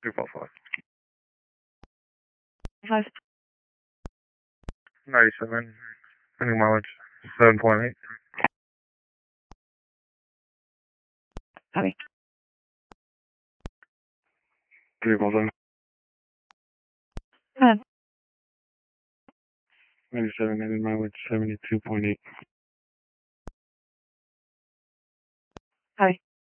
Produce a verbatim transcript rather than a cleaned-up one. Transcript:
Two four five. Five. Ninety-seven. Running mileage seven point eight. Copy. Vehicle zone. Go ahead. Ninety-seven. Running mileage seventy-two point eight. Copy.